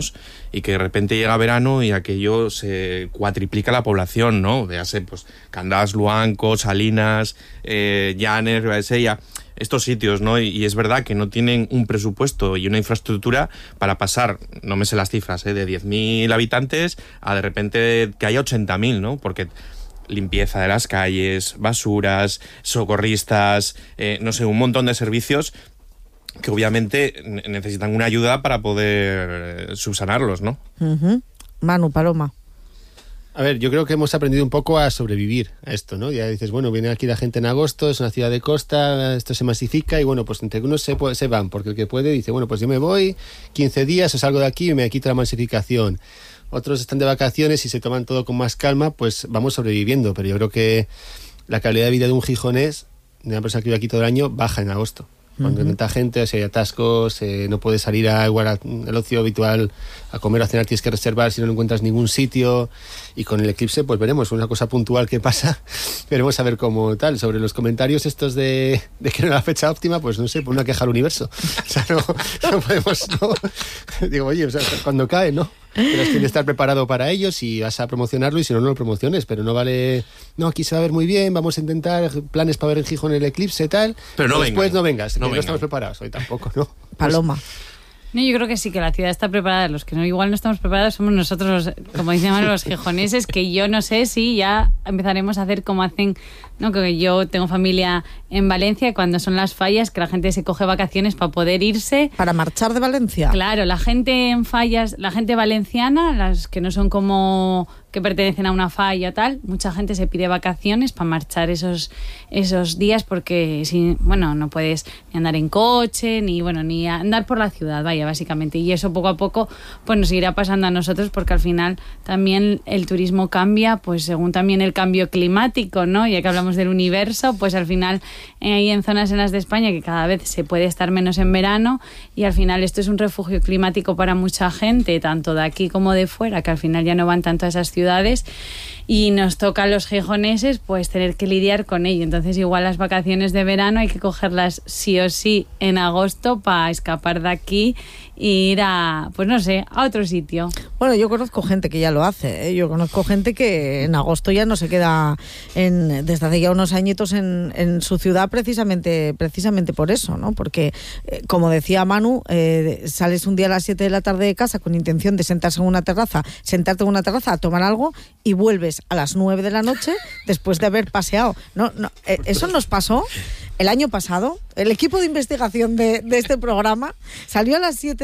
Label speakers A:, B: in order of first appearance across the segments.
A: y que de repente llega verano y aquello se cuatriplica la población, ¿no? Véase, pues, Candás, Luanco, Salinas, Llanes, Ribadesella, estos sitios, ¿no? Y es verdad que no tienen un presupuesto y una infraestructura para pasar, no me sé las cifras, de 10.000 habitantes a de repente que haya 80.000, ¿no? Porque limpieza de las calles, basuras, socorristas, no sé, un montón de servicios que obviamente necesitan una ayuda para poder subsanarlos, ¿no?
B: Uh-huh. Manu, Paloma.
C: A ver, yo creo que hemos aprendido un poco a sobrevivir a esto, ¿no? Ya dices, bueno, viene aquí la gente en agosto, es una ciudad de costa, esto se masifica y bueno, pues entre unos se van, porque el que puede dice, bueno, pues yo me voy 15 días o salgo de aquí y me quito la masificación. Otros están de vacaciones y se toman todo con más calma, pues vamos sobreviviendo, pero yo creo que la calidad de vida de un gijonés, de una persona que vive aquí todo el año, baja en agosto. Cuando hay tanta gente, o sea, hay atascos, no puedes salir igual al ocio habitual a comer o a cenar, tienes que reservar si no encuentras ningún sitio. Y con el eclipse, pues veremos, una cosa puntual que pasa, veremos a ver cómo tal. Sobre los comentarios estos de que no era la fecha óptima, pues no sé, por una queja al universo. O sea, no podemos, no. Digo, oye, o sea, cuando cae, ¿no? Pero tienes que estar preparado para ello si vas a promocionarlo y si no, no lo promociones. Pero no vale, no, aquí se va a ver muy bien, vamos a intentar planes para ver en Gijón el eclipse y tal.
A: Pero no
C: después no vengas,
A: no
C: estamos preparados hoy tampoco, ¿no?
B: Paloma.
D: No, yo creo que sí, que la ciudad está preparada. Los que no, igual no estamos preparados somos nosotros, como dicen los gijoneses, que yo no sé si ya empezaremos a hacer como hacen, ¿no? Que yo tengo familia en Valencia, cuando son las fallas, que la gente se coge vacaciones para poder irse.
B: ¿Para marchar de Valencia?
D: Claro, la gente en fallas, la gente valenciana, las que no son como que pertenecen a una falla tal, mucha gente se pide vacaciones para marchar esos días porque no puedes ni andar en coche ni andar por la ciudad, vaya, básicamente, y eso poco a poco pues nos irá pasando a nosotros, porque al final también el turismo cambia pues según también el cambio climático, ¿no? Ya que hablamos del universo, pues al final hay en zonas en las de España que cada vez se puede estar menos en verano y al final esto es un refugio climático para mucha gente, tanto de aquí como de fuera, que al final ya no van tanto a esas ciudades y nos toca a los gijoneses pues tener que lidiar con ello. Entonces igual las vacaciones de verano hay que cogerlas sí o sí en agosto para escapar de aquí e ir a, pues no sé, a otro sitio. Bueno,
B: yo conozco gente que ya lo hace, ¿eh? Yo conozco gente que en agosto ya no se queda desde hace ya unos añitos en su ciudad precisamente por eso, ¿no? Porque, como decía Manu, sales un día a las 7 de la tarde de casa con intención de sentarte en una terraza a tomar algo y vuelves a las 9 de la noche después de haber paseado. Eso nos pasó el año pasado. El equipo de investigación de este programa salió a las 7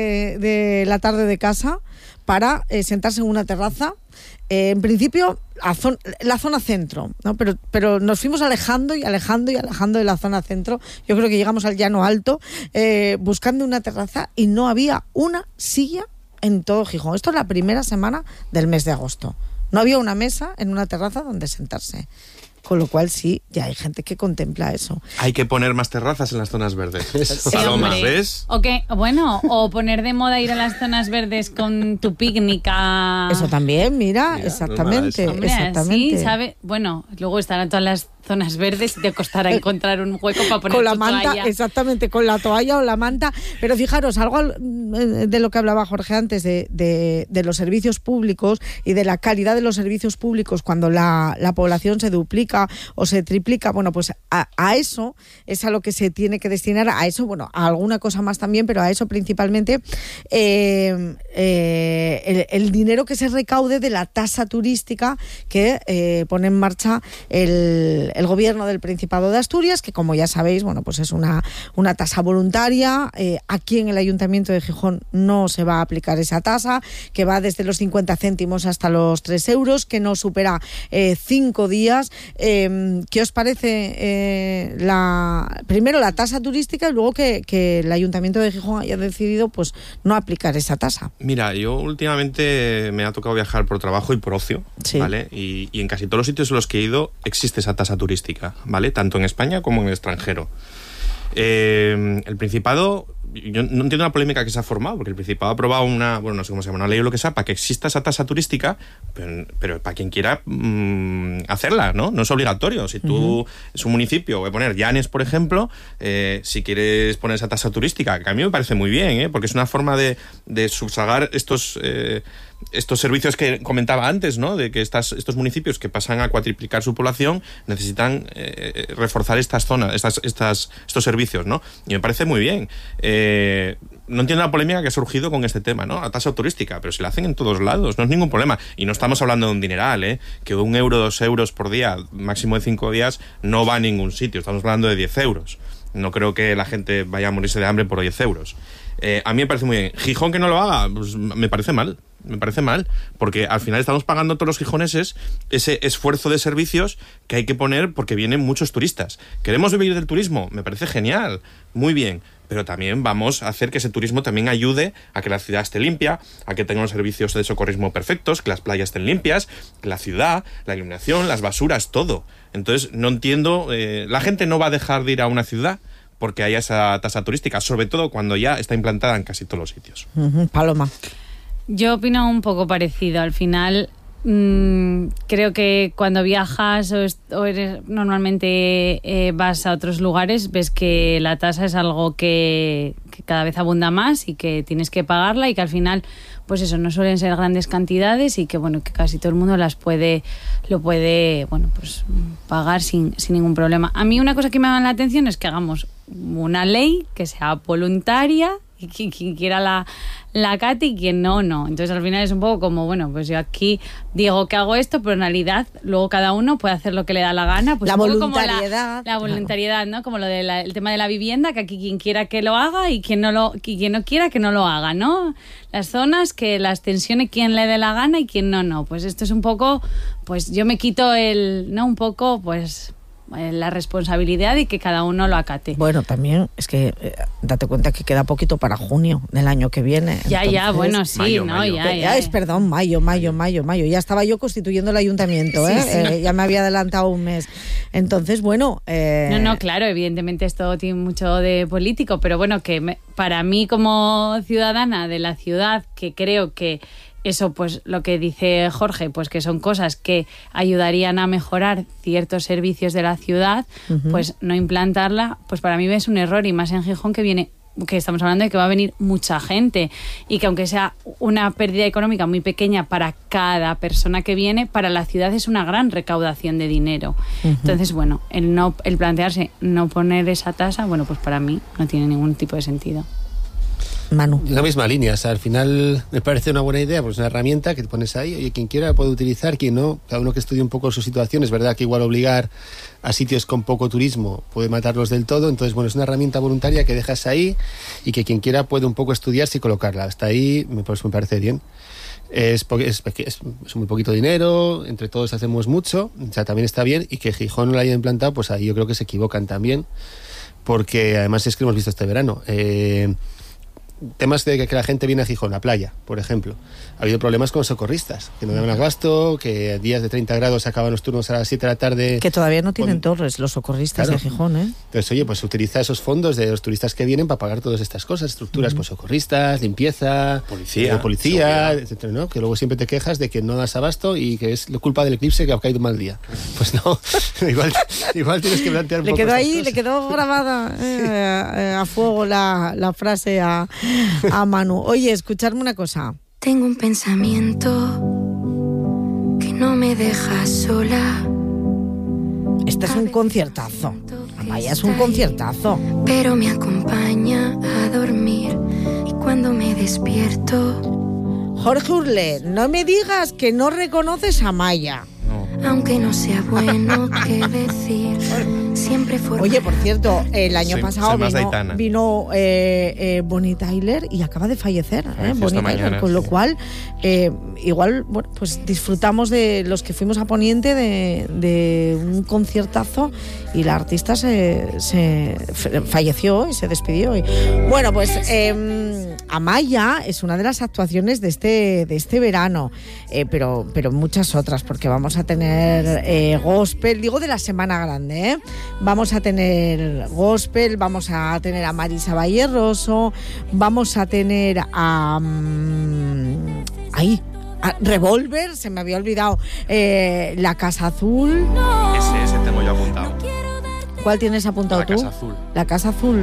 B: de la tarde de casa para sentarse en una terraza. En principio, la zona centro, ¿no? Pero nos fuimos alejando de la zona centro. Yo creo que llegamos al Llano Alto buscando una terraza y no había una silla en todo Gijón. Esto es la primera semana del mes de agosto. No había una mesa en una terraza donde sentarse. Con lo cual sí, ya hay gente que contempla eso.
A: Hay que poner más terrazas en las zonas verdes.
D: Sí,
A: Paloma,
D: hombre.
A: ¿ves?
D: O poner de moda ir a las zonas verdes con tu picnic a...
B: Eso también, mira exactamente.
D: Hombre,
B: exactamente.
D: Sí, ¿sabe? Bueno, luego estarán todas las zonas verdes y te costará encontrar un hueco para poner
B: con la
D: tu
B: manta,
D: toalla.
B: exactamente, con la toalla o la manta. Pero fijaros, algo de lo que hablaba Jorge antes, de los servicios públicos y de la calidad de los servicios públicos cuando la población se duplica o se triplica, bueno, pues a eso es a lo que se tiene que destinar, a eso, bueno, a alguna cosa más también, pero a eso principalmente el dinero que se recaude de la tasa turística que pone en marcha el gobierno del Principado de Asturias, que como ya sabéis, bueno, pues es una tasa voluntaria. Aquí en el Ayuntamiento de Gijón no se va a aplicar esa tasa, que va desde los 50 céntimos hasta los 3 euros, que no supera 5 días. ¿Qué os parece primero la tasa turística y luego que el Ayuntamiento de Gijón haya decidido pues no aplicar esa tasa?
A: Mira, yo últimamente me ha tocado viajar por trabajo y por ocio, sí. ¿Vale? Y en casi todos los sitios en los que he ido existe esa tasa turística, ¿vale? Tanto en España como en el extranjero. El Principado yo no entiendo la polémica que se ha formado, porque el Principado ha aprobado una ley o lo que sea, para que exista esa tasa turística, pero para quien quiera hacerla, ¿no? No es obligatorio. Si tú, es un municipio, voy a poner Llanes, por ejemplo, si quieres poner esa tasa turística, que a mí me parece muy bien, porque es una forma de subsagar estos servicios que comentaba antes, ¿no? De que estos municipios que pasan a cuatriplicar su población necesitan reforzar estas zonas, estos servicios, ¿no? Y me parece muy bien. No entiendo la polémica que ha surgido con este tema, ¿no? La tasa turística, pero si la hacen en todos lados, no es ningún problema. Y no estamos hablando de un dineral, que 1 euro, 2 euros por día, máximo de 5 días, no va a ningún sitio. Estamos hablando de 10 euros. No creo que la gente vaya a morirse de hambre por 10 euros. A mí me parece muy bien. Gijón que no lo haga, pues me parece mal. Me parece mal, porque al final estamos pagando todos los gijoneses ese esfuerzo de servicios que hay que poner porque vienen muchos turistas. ¿Queremos vivir del turismo? Me parece genial, muy bien, pero también vamos a hacer que ese turismo también ayude a que la ciudad esté limpia, a que tenga unos servicios de socorrismo perfectos, que las playas estén limpias, que la ciudad, la iluminación, las basuras, todo. Entonces, no entiendo, la gente no va a dejar de ir a una ciudad porque haya esa tasa turística, sobre todo cuando ya está implantada en casi todos los sitios.
B: Paloma.
D: Yo opino un poco parecido. Al final, creo que cuando viajas o eres normalmente vas a otros lugares, ves que la tasa es algo que cada vez abunda más y que tienes que pagarla, y que al final, pues eso, no suelen ser grandes cantidades, y que bueno, que casi todo el mundo lo puede pues pagar sin ningún problema. A mí una cosa que me llama la atención es que hagamos una ley que sea voluntaria, y quien quiera la acate y quien no. Entonces al final es un poco como, bueno, pues yo aquí digo que hago esto, pero en realidad luego cada uno puede hacer lo que le da la gana. Pues
B: la
D: voluntariedad.
B: Como la
D: voluntariedad, claro. ¿No? Como lo del tema de la vivienda, que aquí quien quiera que lo haga y quien no quiera que no lo haga, ¿no? Las zonas, que las tensione quien le dé la gana y quien no. Pues esto es un poco, pues yo me quito la responsabilidad y que cada uno lo acate.
B: Bueno, también es que date cuenta que queda poquito para junio del año que viene.
D: Ya, bueno, sí,
A: mayo,
D: ¿no?
A: mayo.
D: Ya.
B: Es, perdón, mayo. Ya estaba yo constituyendo el ayuntamiento,
D: Sí.
B: Ya me había adelantado un mes. Entonces, bueno...
D: No, claro, evidentemente esto tiene mucho de político, pero bueno, que para mí como ciudadana de la ciudad, que creo que eso, pues lo que dice Jorge, pues que son cosas que ayudarían a mejorar ciertos servicios de la ciudad, pues no implantarla, pues para mí es un error, y más en Gijón que estamos hablando de que va a venir mucha gente, y que aunque sea una pérdida económica muy pequeña para cada persona que viene, para la ciudad es una gran recaudación de dinero. Entonces, bueno, el plantearse no poner esa tasa, bueno, pues para mí no tiene ningún tipo de sentido.
B: Manu.
C: En la misma línea, o sea, al final me parece una buena idea, pues una herramienta que te pones ahí, oye, quien quiera puede utilizar, quien no, cada uno que estudie un poco su situación. Es verdad que igual obligar a sitios con poco turismo puede matarlos del todo, entonces bueno, es una herramienta voluntaria que dejas ahí y que quien quiera puede un poco estudiarse y colocarla. Hasta ahí me parece bien. Es muy poquito dinero, entre todos hacemos mucho, o sea, también está bien, y que Gijón no lo haya implantado, pues ahí yo creo que se equivocan también, porque además es que hemos visto este verano temas de que la gente viene a Gijón, a la playa, por ejemplo. Ha habido problemas con socorristas, que no daban abasto, que días de 30 grados acaban los turnos a las 7 de la tarde.
B: Que todavía no tienen torres los socorristas, claro, de Gijón, ¿eh?
C: Entonces, oye, pues utiliza esos fondos de los turistas que vienen para pagar todas estas cosas, estructuras, pues socorristas, limpieza, policía, etcétera, ¿no? Que luego siempre te quejas de que no das abasto y que es la culpa del eclipse que ha caído un mal día. Pues no, igual tienes que plantear un poco.
B: Le quedó grabada a fuego la frase a Manu. Oye, escuchadme una cosa.
E: Tengo un pensamiento que no me deja sola.
B: Este es un conciertazo. Amaya es un conciertazo.
E: Pero me acompaña a dormir y cuando me despierto...
B: Jorge Urlé, no me digas que no reconoces a Amaya.
E: Aunque no sea bueno que decir, siempre fue...
B: Oye, por cierto, el año pasado vino Bonnie Tyler y acaba de fallecer, Bonnie Tyler, con lo cual igual, bueno, pues disfrutamos de los que fuimos a Poniente de un conciertazo, y la artista se falleció y se despidió. Bueno, pues Amaya es una de las actuaciones de este verano, pero muchas otras, porque vamos a tener tener gospel, digo de la Semana Grande, ¿eh? Vamos a tener gospel, vamos a tener a Marisa Valle Rosso, vamos a tener a Revolver, se me había olvidado, La Casa Azul.
A: Ese tengo yo apuntado.
B: ¿Cuál tienes apuntado tú?
A: La Casa Azul.
B: La Casa Azul.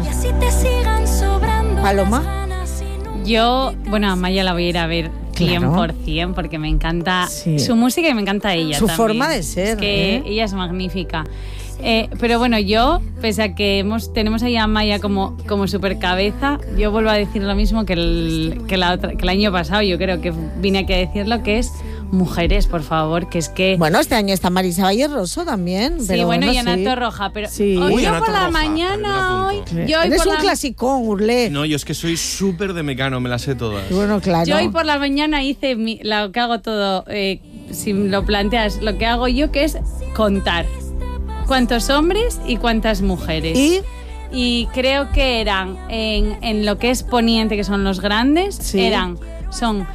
B: Paloma.
D: Yo, bueno, a Maya la voy a ir a ver 100%, porque me encanta su música y me encanta ella
B: su
D: también.
B: Forma de ser.
D: Es que ella es magnífica. Pero bueno, yo, pese a que tenemos ahí a Maya como super cabeza, yo vuelvo a decir lo mismo que el año pasado. Yo creo que vine aquí a decirlo, que es mujeres, por favor, que es que...
B: Bueno, este año está Marisa Valle Rosso también.
D: Sí,
B: pero
D: bueno, y Ana Torroja, pero
B: sí.
D: hoy
A: Ana
D: por la
A: Torroja,
D: mañana,
B: Eres un clasicón, Urlé.
A: No, yo es que soy súper de Mecano, me las sé todas.
B: Bueno, claro.
D: Yo hoy por la mañana hice lo que hago todo, si lo planteas, lo que hago yo, que es contar cuántos hombres y cuántas mujeres. Y creo que eran, en lo que es Poniente, que son los grandes, son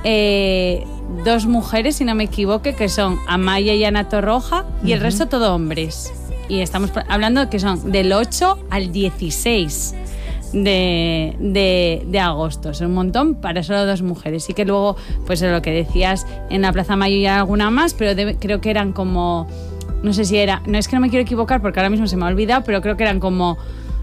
D: 2 mujeres, si no me equivoco, que son Amaya y Ana Torroja, y el resto todo hombres. Y estamos hablando que son del 8 al 16 de agosto. Es un montón para solo 2 mujeres. Y que luego, pues lo que decías, en la Plaza Mayo y alguna más, pero creo que eran como... No sé si era... No, es que no me quiero equivocar porque ahora mismo se me ha olvidado, pero creo que eran como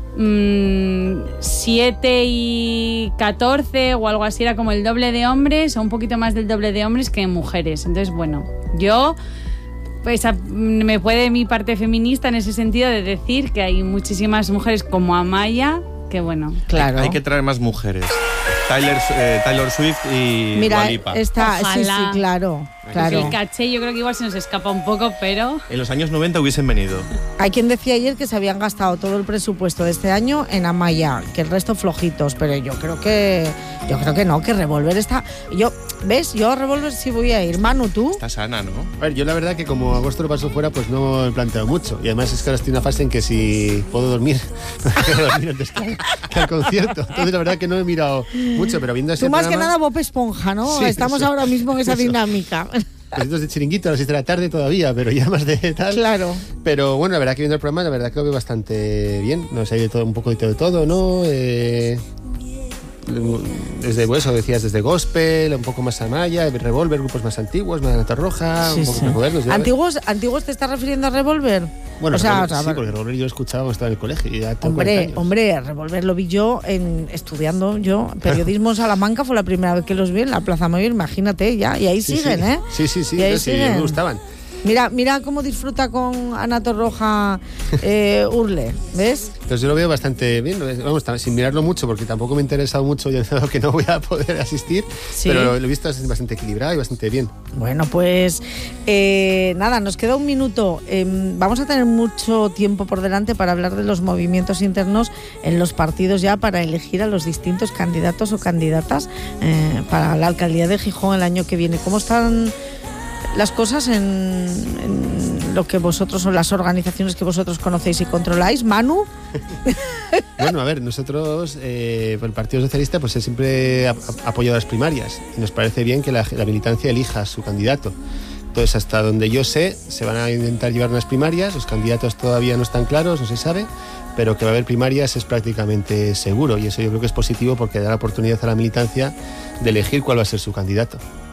D: 7 y 14 o algo así. Era como el doble de hombres o un poquito más del doble de hombres que mujeres. Entonces, bueno, yo... Pues me puede mi parte feminista en ese sentido de decir que hay muchísimas mujeres como Amaya, que bueno...
B: Claro.
A: Hay que traer más mujeres. Taylor Swift y Dua Lipa.
B: Sí, claro.
D: El caché yo creo que igual se nos escapa un poco, pero...
A: En los años 90 hubiesen venido.
B: Hay quien decía ayer que se habían gastado todo el presupuesto de este año en Amaya, que el resto flojitos, pero yo creo que no, que Revolver está... ¿Ves? Yo a Revolver sí voy a ir. Manu, ¿tú?
A: Está sana, ¿no?
C: A ver, yo la verdad que como agosto lo paso fuera, pues no he planteado mucho. Y además es que ahora estoy en una fase en que si puedo dormir, quiero dormir antes que al concierto. Entonces la verdad que no he mirado mucho, pero viendo ese
B: Tú más
C: programa,
B: que nada Bob Esponja, ¿no?
C: Sí,
B: Estamos
C: eso.
B: ahora mismo en esa dinámica.
C: Besitos de chiringuito a las 6 de la tarde todavía, pero ya más de tal.
B: Claro.
C: Pero bueno, la verdad que viendo el programa, la verdad que lo veo bastante bien. No sé, hay de todo, un poco de todo, ¿no? Desde, pues, eso decías, desde gospel, un poco más Amaya, Revolver, grupos más antiguos, más Ana Torroja, un poco más modernos.
B: ¿Antiguos te estás refiriendo a Revolver?
C: Bueno,
B: o sea,
C: sí, porque Revolver yo lo escuchaba cuando estaba en el colegio. Y ya tengo
B: Hombre, Revolver lo vi yo estudiando yo. Periodismo en Salamanca fue la primera vez que los vi en la Plaza Mayor, imagínate ya. Y ahí siguen, ¿eh?
C: Sí,
B: y ahí siguen.
C: me gustaban.
B: Mira cómo disfruta con Ana Torroja Urle, ¿ves?
C: Entonces yo lo veo bastante bien, vamos, sin mirarlo mucho porque tampoco me ha interesado mucho, ya dado que no voy a poder asistir, pero lo he visto bastante equilibrado y bastante bien.
B: Bueno, pues nada, nos queda un minuto. Vamos a tener mucho tiempo por delante para hablar de los movimientos internos en los partidos ya para elegir a los distintos candidatos o candidatas para la alcaldía de Gijón el año que viene. ¿Cómo están las cosas en lo que vosotros son las organizaciones que vosotros conocéis y controláis? Manu.
C: Bueno, a ver, nosotros el Partido Socialista pues siempre ha apoyado las primarias y nos parece bien que la militancia elija a su candidato. Entonces, hasta donde yo sé, se van a intentar llevar unas primarias, los candidatos todavía no están claros, no se sabe, pero que va a haber primarias es prácticamente seguro, y eso yo creo que es positivo porque da la oportunidad a la militancia de elegir cuál va a ser su candidato.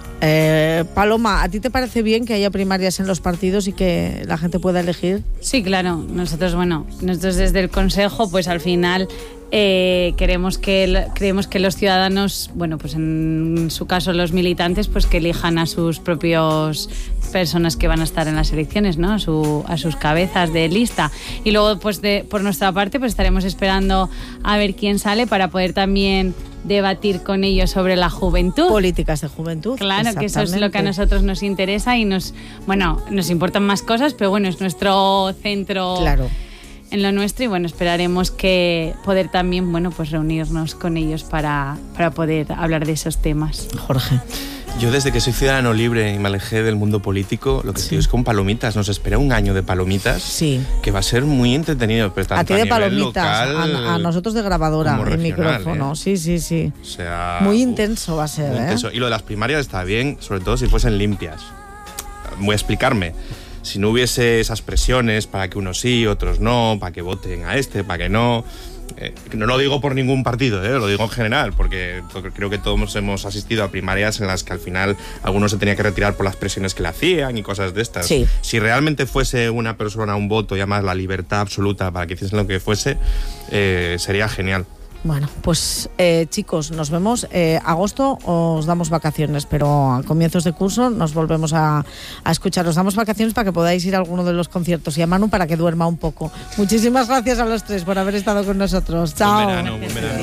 B: Paloma, ¿a ti te parece bien que haya primarias en los partidos y que la gente pueda elegir?
D: Sí, claro. Nosotros desde el Consejo, pues al final creemos que los ciudadanos, bueno, pues en su caso los militantes, pues que elijan a sus propios personas que van a estar en las elecciones, ¿no? A sus cabezas de lista. Y luego, pues por nuestra parte, pues estaremos esperando a ver quién sale para poder también debatir con ellos sobre la juventud.
B: Políticas de juventud.
D: Claro, que eso es lo que a nosotros nos interesa y nos importan más cosas, pero bueno, es nuestro centro.
B: Claro.
D: En lo nuestro, y bueno, esperaremos que poder también, bueno, pues reunirnos con ellos para poder hablar de esos temas.
B: Jorge.
A: Yo desde que soy ciudadano libre y me alejé del mundo político, lo que digo es con palomitas. Nos espera un año de palomitas que va a ser muy entretenido. Pero tanto
B: a ti de palomitas,
A: local,
B: a nosotros de grabadora,
A: en
B: micrófono. Sí.
A: O sea,
B: muy intenso va a ser.
A: Muy intenso. Y lo de las primarias está bien, sobre todo si fuesen limpias. Voy a explicarme. si no hubiese esas presiones para que unos sí, otros no, para que voten a este, para que no... no lo digo por ningún partido, lo digo en general, porque creo que todos hemos asistido a primarias en las que al final algunos se tenía que retirar por las presiones que le hacían y cosas de estas.
B: Sí.
A: Si realmente fuese una persona un voto y además la libertad absoluta para que hiciesen lo que fuese, sería genial.
B: Bueno, pues chicos, nos vemos. Agosto os damos vacaciones, pero a comienzos de curso nos volvemos a escuchar. Os damos vacaciones para que podáis ir a alguno de los conciertos y a Manu para que duerma un poco. Muchísimas gracias a los tres por haber estado con nosotros. Chao.
A: Buen verano.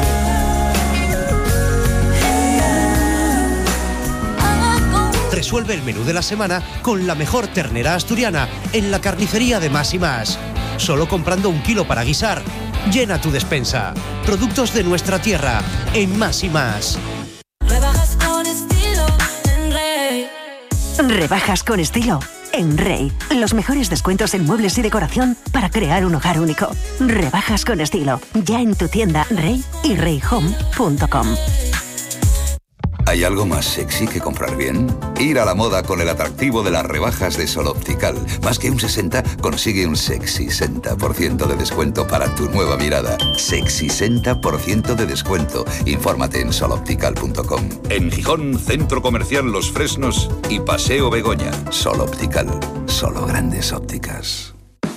F: Resuelve el menú de la semana con la mejor ternera asturiana en la carnicería de Más y Más. Solo comprando 1 kilo para guisar. Llena tu despensa. Productos de nuestra tierra en Más y Más.
G: Rebajas con estilo en Rey.
H: Rebajas con estilo en Rey. Los mejores descuentos en muebles y decoración para crear un hogar único. Rebajas con estilo. Ya en tu tienda Rey y reyhome.com.
I: ¿Hay algo más sexy que comprar bien? Ir a la moda con el atractivo de las rebajas de Sol Optical. Más que un 60, consigue un sexy 60% de descuento para tu nueva mirada. Sexy 60% de descuento. Infórmate en soloptical.com. En Gijón, Centro Comercial Los Fresnos y Paseo Begoña. Sol Optical. Solo grandes ópticas.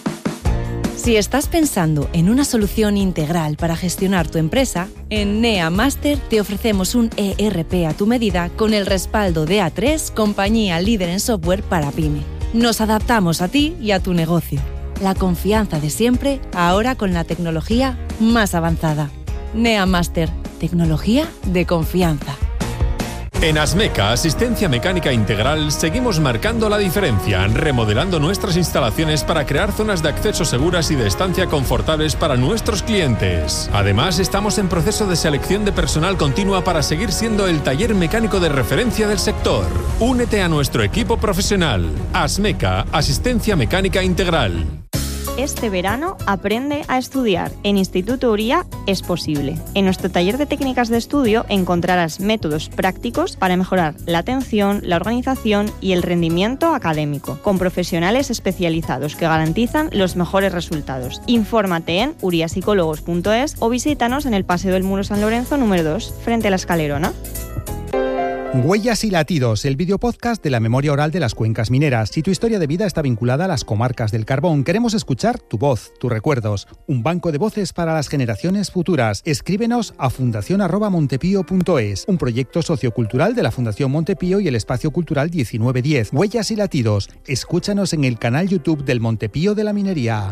J: Si estás pensando en una solución integral para gestionar tu empresa, en NEA Master te ofrecemos un ERP a tu medida con el respaldo de A3, compañía líder en software para PYME. Nos adaptamos a ti y a tu negocio. La confianza de siempre, ahora con la tecnología más avanzada. NEA Master, tecnología de confianza.
K: En Asmeca, Asistencia Mecánica Integral, seguimos marcando la diferencia, remodelando nuestras instalaciones para crear zonas de acceso seguras y de estancia confortables para nuestros clientes. Además, estamos en proceso de selección de personal continua para seguir siendo el taller mecánico de referencia del sector. Únete a nuestro equipo profesional. Asmeca, Asistencia Mecánica Integral.
L: Este verano aprende a estudiar. En Instituto Uría es posible. En nuestro taller de técnicas de estudio encontrarás métodos prácticos para mejorar la atención, la organización y el rendimiento académico, con profesionales especializados que garantizan los mejores resultados. Infórmate en uriapsicólogos.es o visítanos en el Paseo del Muro San Lorenzo número 2, frente a la Escalerona.
M: Huellas y latidos, el videopodcast de la memoria oral de las cuencas mineras. Si tu historia de vida está vinculada a las comarcas del carbón, queremos escuchar tu voz, tus recuerdos. Un banco de voces para las generaciones futuras. Escríbenos a fundacion@montepío.es, un proyecto sociocultural de la Fundación Montepío y el Espacio Cultural 1910. Huellas y latidos. Escúchanos en el canal YouTube del Montepío de la Minería.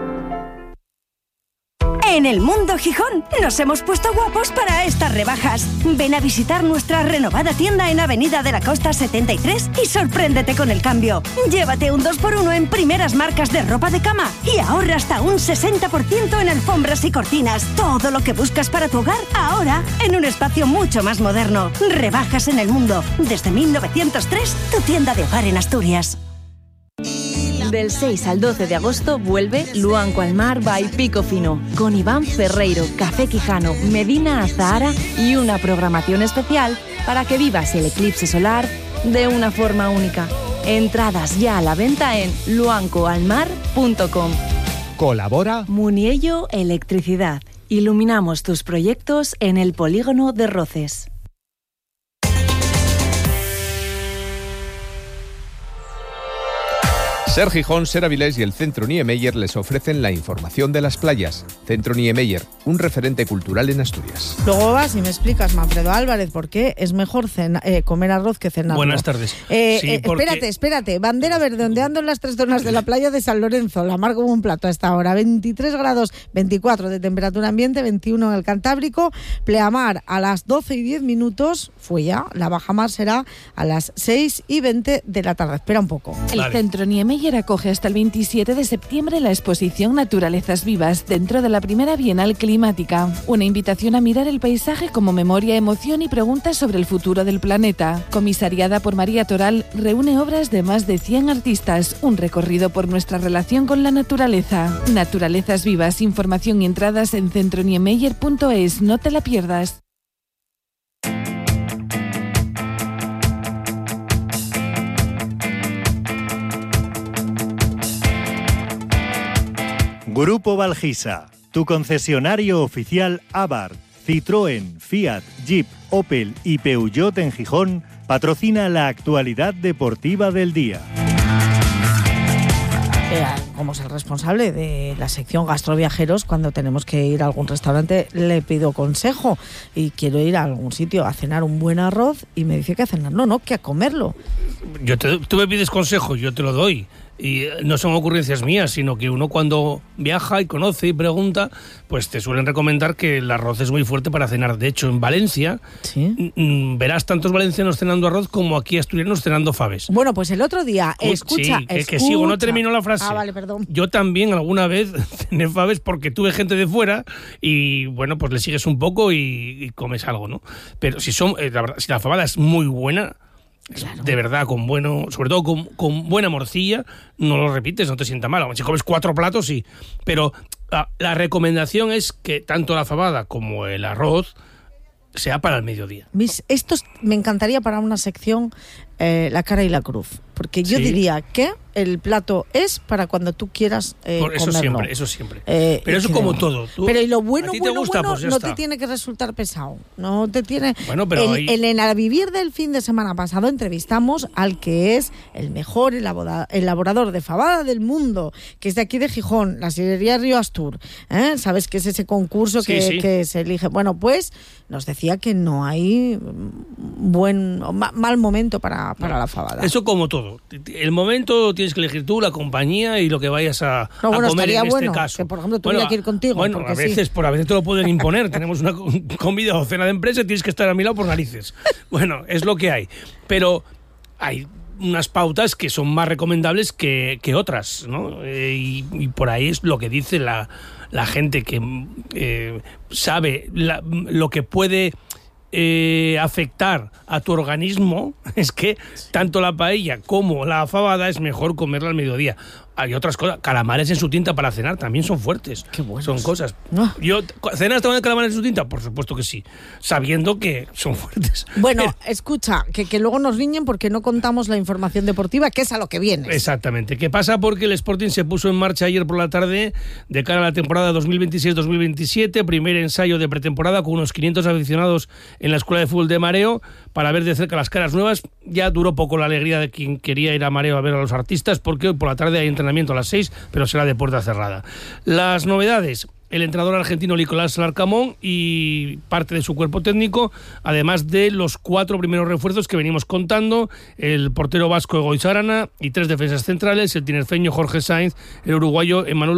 H: En el Mundo Gijón nos hemos puesto guapos para estas rebajas. Ven a visitar nuestra renovada tienda en Avenida de la Costa 73 y sorpréndete con el cambio. Llévate un 2x1 en primeras marcas de ropa de cama y ahorra hasta un 60% en alfombras y cortinas. Todo lo que buscas para tu hogar, ahora en un espacio mucho más moderno. Rebajas en el Mundo. Desde 1903, tu tienda de hogar en Asturias.
J: Del 6 al 12 de agosto vuelve Luanco al Mar by Pico Fino, con Iván Ferreiro, Café Quijano, Medina Azahara y una programación especial para que vivas el eclipse solar de una forma única. Entradas ya a la venta en luancoalmar.com.
M: Colabora
J: Muniello Electricidad. Iluminamos tus proyectos en el polígono de Roces.
N: Ser Gijón, Ser Avilés y el Centro Niemeyer les ofrecen la información de las playas. Centro Niemeyer, un referente cultural en Asturias.
B: Luego vas y me explicas, Manfredo Álvarez, por qué es mejor comer arroz que cenar.
O: Buenas tardes.
B: Sí, porque... Espérate. Bandera verde ondeando en las 3 zonas de la playa de San Lorenzo. La mar como un plato a esta hora. 23 grados, 24 de temperatura ambiente, 21 en el Cantábrico. Pleamar a las 12:10. Fue ya. La bajamar será a las 6:20 de la tarde. Espera un poco.
P: El Centro Niemeyer acoge hasta el 27 de septiembre la exposición Naturalezas Vivas dentro de la primera Bienal Climática. Una invitación a mirar el paisaje como memoria, emoción y preguntas sobre el futuro del planeta. Comisariada por María Toral, reúne obras de más de 100 artistas. Un recorrido por nuestra relación con la naturaleza. Naturalezas Vivas, información y entradas en centroniemeyer.es. No te la pierdas.
O: Grupo Valgisa, tu concesionario oficial Abarth, Citroën, Fiat, Jeep, Opel y Peugeot en Gijón, patrocina la actualidad deportiva del día.
B: Como es el responsable de la sección Gastroviajeros, cuando tenemos que ir a algún restaurante le pido consejo y quiero ir a algún sitio a cenar un buen arroz y me dice que a cenar, no, que a comerlo.
Q: Tú me pides consejo, yo te lo doy. Y no son ocurrencias mías, sino que uno cuando viaja y conoce y pregunta, pues te suelen recomendar que el arroz es muy fuerte para cenar. De hecho, en Valencia verás tantos valencianos cenando arroz como aquí asturianos cenando faves.
B: Bueno, pues el otro día, escucha.
Q: Que sigo, no termino la frase.
B: Ah, vale, perdón.
Q: Yo también alguna vez cené faves porque tuve gente de fuera y, bueno, pues le sigues un poco y comes algo, ¿no? Pero si la fabada es muy buena... Claro. De verdad, sobre todo con buena morcilla, no lo repites, no te sienta mal. Si comes 4 platos, sí. Pero la recomendación es que tanto la fabada como el arroz sea para el mediodía.
B: Esto me encantaría para una sección, la cara y la cruz. Porque yo diría que el plato es para cuando tú quieras comerlo.
Q: Eso siempre. Pero eso como todo.
B: Pero y lo bueno,
Q: pues
B: no te tiene que resultar pesado. No te tiene...
Q: Bueno, pero
B: en el Vivir del fin de semana pasado entrevistamos al que es el mejor elaborador de fabada del mundo, que es de aquí de Gijón, la sidrería Río Astur. ¿Sabes que es ese concurso que se elige? Bueno, pues nos decía que no hay mal momento para la fabada.
Q: Eso como todo. El momento tienes que elegir tú, la compañía y lo que vayas a comer en este caso.
B: Que por ejemplo tuviera que ir contigo.
Q: Bueno, a veces te lo pueden imponer. Tenemos una comida o cena de empresa y tienes que estar a mi lado por narices. Bueno, es lo que hay. Pero hay unas pautas que son más recomendables que otras, ¿no? Y por ahí es lo que dice la gente que sabe lo que puede afectar a tu organismo, es que tanto la paella como la fabada es mejor comerla al mediodía. Hay otras cosas, calamares en su tinta para cenar también son fuertes.
B: Qué buenos.
Q: Son cosas. ¿Cenas también calamares en su tinta? Por supuesto que sí, sabiendo que son fuertes.
B: Bueno, escucha, que luego nos riñen porque no contamos la información deportiva, que es a lo que viene.
Q: Exactamente. ¿Qué pasa? Porque el Sporting se puso en marcha ayer por la tarde de cara a la temporada 2026-2027, primer ensayo de pretemporada con unos 500 aficionados en la Escuela de Fútbol de Mareo para ver de cerca las caras nuevas. Ya duró poco la alegría de quien quería ir a Mareo a ver a los artistas, porque hoy por la tarde hay entrenamiento a las 6, pero será de puerta cerrada. Las novedades: el entrenador argentino Nicolás Larcamón y parte de su cuerpo técnico, además de los 4 primeros refuerzos que venimos contando: el portero vasco Egoitz Arana y 3 defensas centrales, el tinerfeño Jorge Sainz, el uruguayo Emmanuel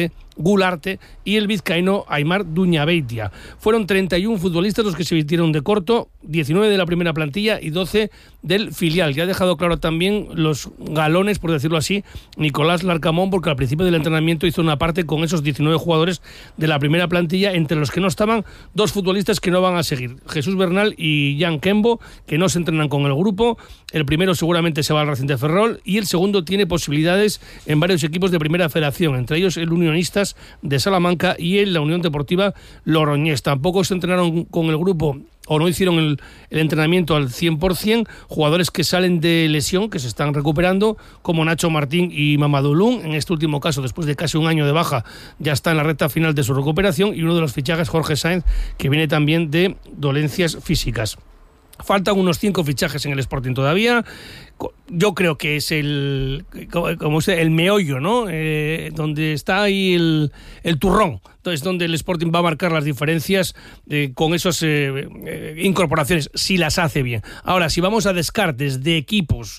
Q: Gularte y el vizcaíno Aimar Duñabeitia. Fueron 31 futbolistas los que se vistieron de corto, 19 de la primera plantilla y 12 del filial. Ya ha dejado claro también los galones, por decirlo así, Nicolás Larcamón, porque al principio del entrenamiento hizo una parte con esos 19 jugadores de la primera plantilla, entre los que no estaban 2 futbolistas que no van a seguir: Jesús Bernal y Jan Kembo, que no se entrenan con el grupo. El primero seguramente se va al Racing de Ferrol y el segundo tiene posibilidades en varios equipos de primera federación, entre ellos el Unionistas de Salamanca y la Unión Deportiva Logroñés. Tampoco se entrenaron con el grupo o no hicieron el entrenamiento al 100%, jugadores que salen de lesión, que se están recuperando, como Nacho Martín y Mamadou Lun. En este último caso, después de casi un año de baja, ya está en la recta final de su recuperación, y uno de los fichajes, Jorge Sainz, que viene también de dolencias físicas. Faltan unos 5 fichajes en el Sporting todavía. Yo creo que es el meollo, ¿no? Donde está ahí el turrón. Entonces, donde el Sporting va a marcar las diferencias con esas incorporaciones, si las hace bien. Ahora, si vamos a descartes de equipos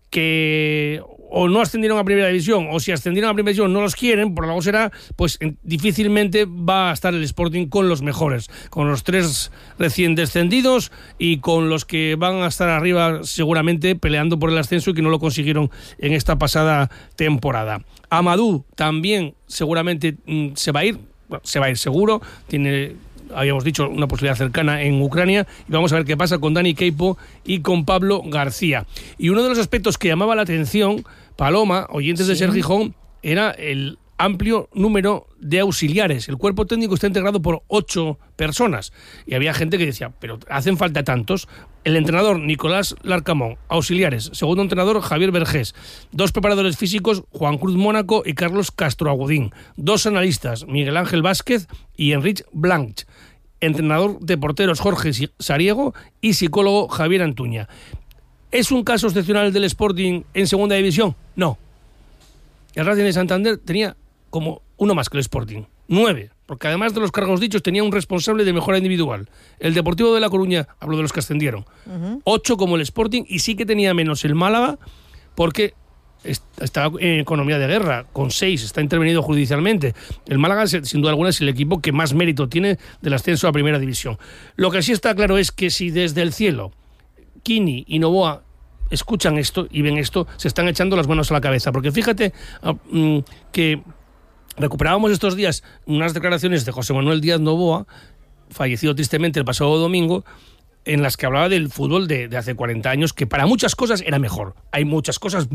Q: que o no ascendieron a primera división, o si ascendieron a primera división no los quieren, por algo será, pues difícilmente va a estar el Sporting con los mejores, con los 3 recién descendidos y con los que van a estar arriba seguramente peleando por el ascenso y que no lo consiguieron en esta pasada temporada. Amadou también seguramente se va a ir seguro, habíamos dicho, una posibilidad cercana en Ucrania, y vamos a ver qué pasa con Dani Queipo y con Pablo García. Y uno de los aspectos que llamaba la atención, Paloma, oyentes de Ser Gijón, era el amplio número de auxiliares. El cuerpo técnico está integrado por 8 personas. Y había gente que decía, pero hacen falta tantos. El entrenador, Nicolás Larcamón. Auxiliares, segundo entrenador, Javier Vergés. 2 preparadores físicos, Juan Cruz Mónaco y Carlos Castro Agudín. 2 analistas, Miguel Ángel Vázquez y Enric Blanch. Entrenador de porteros, Jorge Sariego, y psicólogo, Javier Antuña. ¿Es un caso excepcional del Sporting en segunda división? No. El Racing de Santander tenía como uno más que el Sporting, 9, porque además de los cargos dichos tenía un responsable de mejora individual. El Deportivo de La Coruña, hablo de los que ascendieron, 8 como el Sporting, y sí que tenía menos el Málaga, porque está en economía de guerra, con 6, está intervenido judicialmente. El Málaga, sin duda alguna, es el equipo que más mérito tiene del ascenso a Primera División. Lo que sí está claro es que si desde el cielo Quini y Novoa escuchan esto y ven esto, se están echando las manos a la cabeza, porque fíjate que recuperábamos estos días unas declaraciones de José Manuel Díaz Novoa, fallecido tristemente el pasado domingo, en las que hablaba del fútbol de hace 40 años, que para muchas cosas era mejor. Hay muchas cosas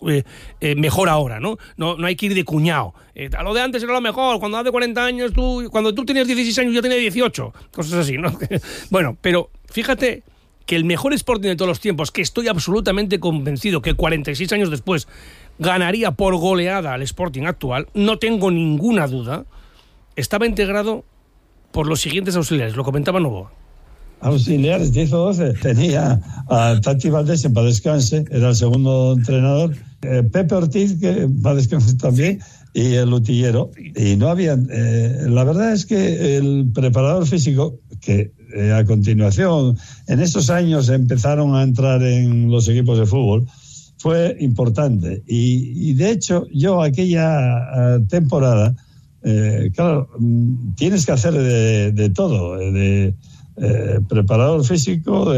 Q: mejor ahora, ¿no? No hay que ir de cuñado. A lo de antes era lo mejor, cuando hace 40 años, cuando tú tenías 16 años yo tenía 18, cosas así, ¿no? Bueno, pero fíjate que el mejor Sporting de todos los tiempos, que estoy absolutamente convencido que 46 años después ganaría por goleada al Sporting actual, no tengo ninguna duda, estaba integrado por los siguientes auxiliares, lo comentaba Novoa.
R: Auxiliares, 10 o 12. Tenía a Tati Valdés, en paz descanse, era el segundo entrenador, Pepe Ortiz, que va a descansar también, y el Utillero. Y no habían... la verdad es que el preparador físico, que a continuación, en esos años empezaron a entrar en los equipos de fútbol, fue importante. Y de hecho, yo aquella temporada, claro, tienes que hacer de todo, de preparador físico,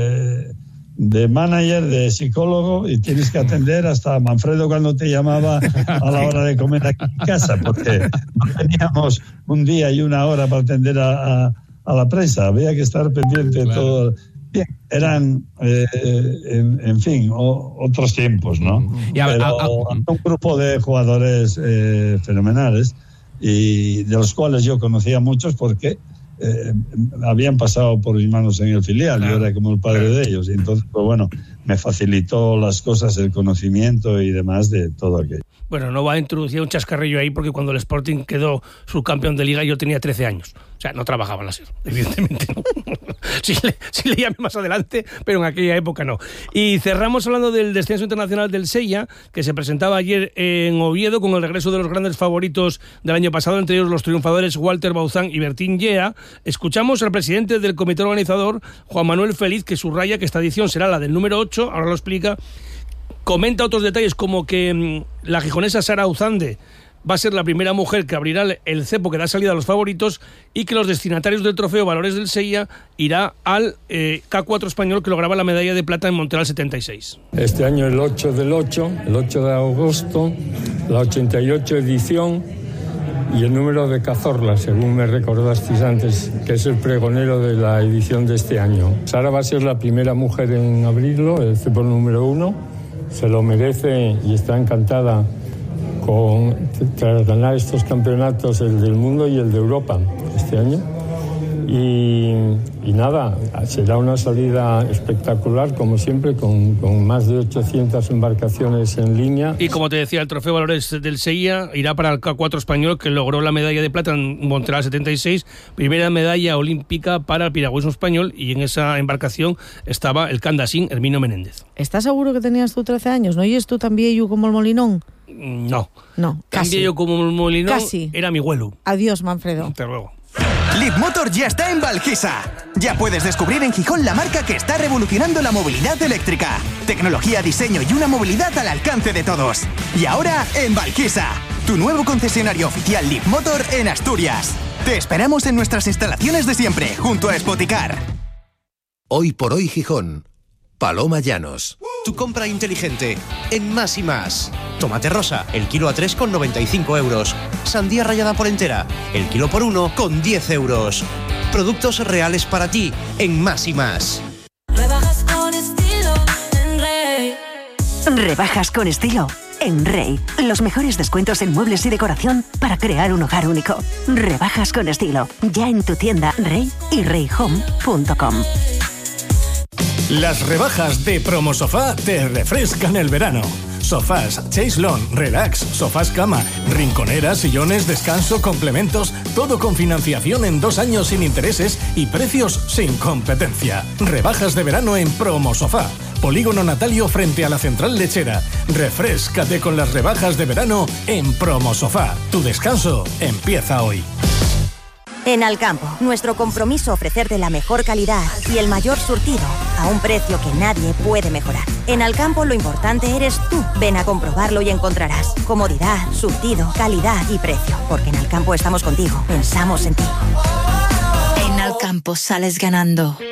R: de manager, de psicólogo, y tienes que atender hasta a Manfredo cuando te llamaba a la hora de comer aquí en casa, porque no teníamos un día y una hora para atender a la prensa, había que estar pendiente de todo. Bien, eran, en fin, otros tiempos, ¿no? Pero un grupo de jugadores fenomenales, y de los cuales yo conocía muchos porque habían pasado por mis manos en el filial, yo era como el padre de ellos, y entonces, pues bueno, me facilitó las cosas, el conocimiento y demás de todo aquello.
Q: Bueno, no va a introducir un chascarrillo ahí, porque cuando el Sporting quedó subcampeón de Liga yo tenía 13 años. O sea, no trabajaba en la SER, evidentemente no. Sí le llamé más adelante, pero en aquella época no. Y cerramos hablando del descenso internacional del Sella, que se presentaba ayer en Oviedo con el regreso de los grandes favoritos del año pasado, entre ellos los triunfadores Walter Bauzán y Bertín Yea. Escuchamos al presidente del comité organizador, Juan Manuel Feliz, que subraya que esta edición será la del número 8, ahora lo explica. Comenta otros detalles como que la gijonesa Sara Uzande va a ser la primera mujer que abrirá el cepo que da salida a los favoritos, y que los destinatarios del trofeo Valores del Sella irá al K4 español, que lograba la medalla de plata en Montreal 76.
S: Este año el 8 del 8, el 8 de agosto, la 88 edición, y el número de Cazorla, según me recordasteis antes, que es el pregonero de la edición de este año. Sara va a ser la primera mujer en abrirlo, el cepo número 1, se lo merece y está encantada tras ganar estos campeonatos, el del mundo y el de Europa este año. Y nada, será una salida espectacular, como siempre, con más de 800 embarcaciones en línea.
Q: Y como te decía, el trofeo Valores del Sella irá para el K4 español, que logró la medalla de plata en Montreal 76, primera medalla olímpica para el piragüismo español, y en esa embarcación estaba el candasín Herminio Menéndez.
B: ¿Estás seguro que tenías tú 13 años? ¿No oyes tú tan viejo como el Molinón?
Q: No,
B: casi.
Q: Tan viejo como el Molinón,
B: casi.
Q: Era mi abuelo.
B: Adiós, Manfredo.
Q: Hasta luego.
T: Leapmotor ya está en Valquisa. Ya puedes descubrir en Gijón la marca que está revolucionando la movilidad eléctrica. Tecnología, diseño y una movilidad al alcance de todos. Y ahora en Valquisa, tu nuevo concesionario oficial Leapmotor en Asturias. Te esperamos en nuestras instalaciones de siempre, junto a Spoticar.
F: Hoy por hoy Gijón. Paloma Llanos. Tu compra inteligente en Más y Más. Tomate rosa, el kilo a 3,95 euros. Sandía rallada por entera, el kilo por 1 con 10 euros. Productos reales para ti en Más y Más.
G: Rebajas con estilo en Rey.
H: Rebajas con estilo En Rey, los mejores descuentos en muebles y decoración para crear un hogar único. Rebajas con estilo. Ya en tu tienda Rey y reyhome.com.
U: Las rebajas de Promosofá te refrescan el verano. Sofás, chaise lawn, relax, sofás cama, rinconeras, sillones, descanso, complementos, todo con financiación en 2 años sin intereses y precios sin competencia. Rebajas de verano en Promosofá. Polígono Natalio frente a la Central Lechera. Refréscate con las rebajas de verano en Promosofá. Tu descanso empieza hoy.
V: En Alcampo, nuestro compromiso ofrecerte la mejor calidad y el mayor surtido a un precio que nadie puede mejorar. En Alcampo lo importante eres tú. Ven a comprobarlo y encontrarás comodidad, surtido, calidad y precio. Porque en Alcampo estamos contigo, pensamos en ti.
W: En Alcampo sales ganando.